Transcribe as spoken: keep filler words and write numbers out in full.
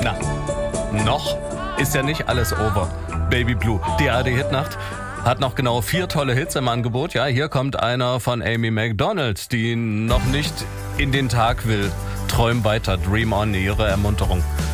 Na, noch ist ja nicht alles over. Baby Blue, die A R D-Hitnacht, hat noch genau vier tolle Hits im Angebot. Ja, hier kommt einer von Amy Macdonald, die noch nicht in den Tag will. Träum weiter, dream on, ihre Ermunterung.